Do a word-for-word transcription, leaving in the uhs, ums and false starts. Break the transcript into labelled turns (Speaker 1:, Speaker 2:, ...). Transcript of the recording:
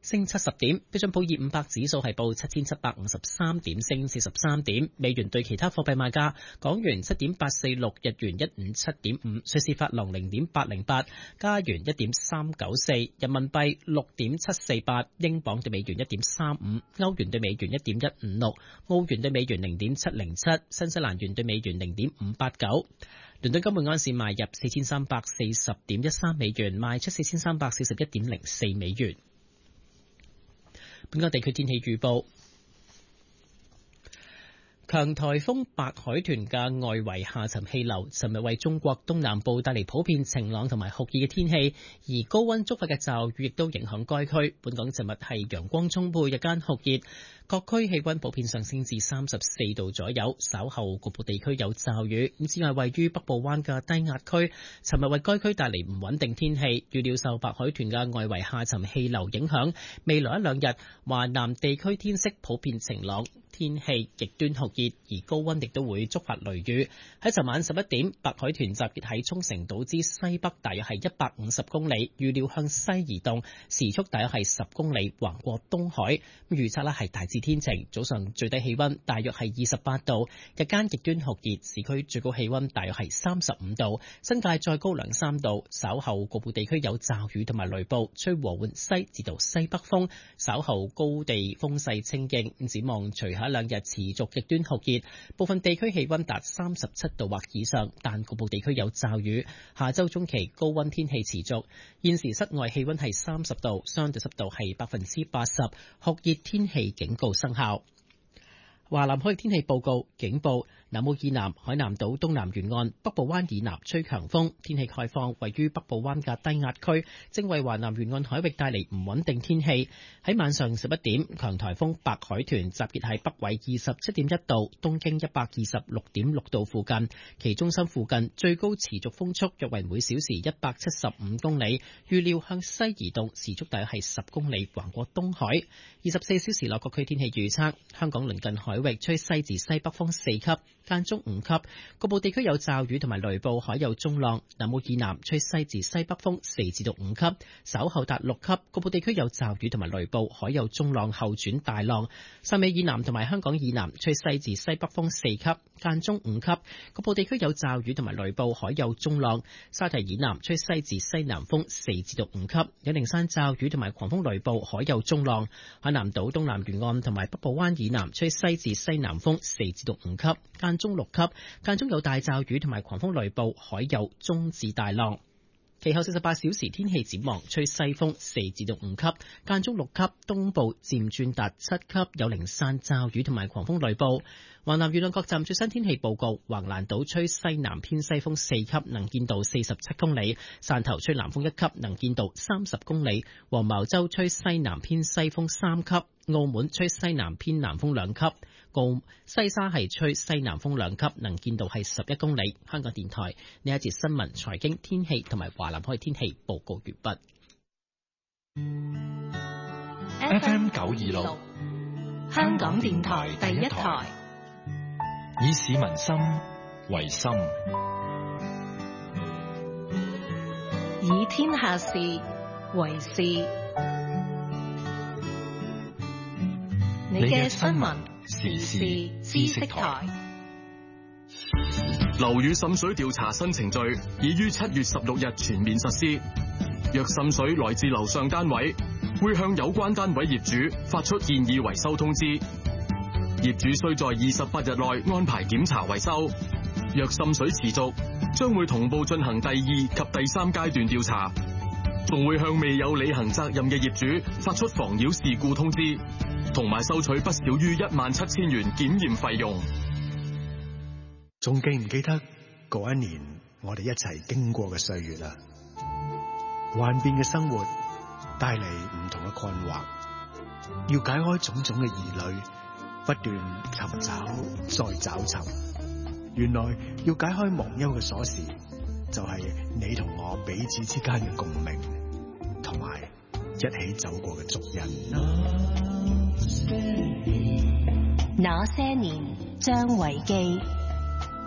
Speaker 1: 升七十點。標準普爾五百指數係報七千七百五十三點，升四十三點。美元對其他貨幣賣價：港元七點八四六，日元一五七點五，瑞士法郎零點八零八，加元一點三九四，人民幣六點七四八，英鎊對美元一點三五，歐元對美元一點一五六，澳元對美元零點七零七，新西蘭元對美元零點五八九。倫敦金每安士賣入四千三百四十點一三美元，賣出四千三百四十一點零四美元。本港地區天氣預報。強颱風白海豚嘅外圍下沉氣流，尋日為中國東南部帶嚟普遍晴朗同埋酷熱嘅天氣，而高溫觸發嘅驟雨亦都影響該區。本港尋日係陽光充沛，日間酷熱，各區氣溫普遍上升至三十四度左右，稍後局部地區有驟雨。咁此外，位於北部灣嘅低壓區，尋日為該區帶嚟唔穩定天氣，預料受白海豚嘅外圍下沉氣流影響，未來一兩日華南地區天色普遍晴朗，天氣極端酷熱，而高溫亦都會觸發雷雨。喺尋晚十一點，白海豚集結喺沖繩島之西北，大約係一百五十公里，預料向西移動，時速大約係十公里，橫過東海。預測呢係大致天晴，早上最低氣溫大約係二十八度，日間極端酷熱，市區最高氣溫大約係三十五度，新界再高兩三度。稍後局部地區有驟雨同埋雷暴，吹和緩西至到西北風，稍後高地風勢清勁。展望隨下一兩日持續極端酷熱，部分地區氣溫達三十七度或以上，但局部地區有驟雨。下周中期高溫天氣持續。現時室外氣溫係三十度，相對濕度係百分之八十，酷熱天氣警告生效。華南海域天氣報告警報：南澳以南、海南島東南沿岸、北部灣以南吹強風，天氣概況。位於北部灣嘅低壓區正為華南沿岸海域帶嚟唔穩定天氣。喺晚上十一點，強颱風白海豚集結喺北緯二十七點一度、東經一百二十六點六度附近，其中心附近最高持續風速約為每小時一百七十五公里，預料向西移動，時速大約係十公里，橫過東海。二十四小時內各區天氣預測：香港鄰近海域吹西至西北風四級，間中五級，局部地區有驟雨同埋雷暴，海有中浪。南澳以南吹西至西北風四至到五級，稍後達六級，局部地區有驟雨同埋雷暴，海有中浪後轉大浪。汕尾以南同埋香港以南吹西至西北風四級，間中五級，局部地區有驟雨同埋雷暴，海有中浪。沙堤以南吹西至西南風四至到五級，有零散驟雨同埋狂風雷暴，海有中浪。海南島東南沿岸同埋北部灣以南吹西至西南風四至到五級，間中六級，間中有大驟雨同埋狂風雷暴，海有中至大浪。其後四十八小時天氣展望，吹西風四至到五級，間中六級，東部漸轉達七級，有零散驟雨同埋狂風雷暴。華南沿岸各站最新天氣報告：橫瀾島吹西南偏西風四級，能見度四十七公里；汕頭吹南風一級，能見度三十公里；黃茅洲吹西南偏西風三級；澳門吹西南偏南風兩級；澳西沙係吹西南風兩級，能見度係十一公里。香港電台呢一節新聞、財經、天氣同埋華南海天氣報告完畢。
Speaker 2: F M 九二六，香港電台第一台，以市民心為心，
Speaker 3: 以天下事為事。你嘅新聞時事知識台。
Speaker 4: 樓宇滲水調查新程序已於七月十六日全面實施。若滲水來自樓上單位，會向有關單位業主發出建議維修通知。業主需在二十八日內安排檢查維修。若滲水持續，將會同步進行第二及第三階段調查，仲會向未有履行責任嘅業主發出妨擾事故通知，同埋收取不少於一萬七千元檢驗費用。
Speaker 5: 仲記唔記得嗰一年我哋一齊經過嘅歲月啊？幻變嘅生活帶嚟唔同嘅困惑，要解開種種嘅疑慮，不斷尋找再找尋。原來要解開忘憂嘅鎖匙，就係你同我彼此之間嘅共鳴，同埋一起走過嘅足印。
Speaker 3: 那些年，張維基。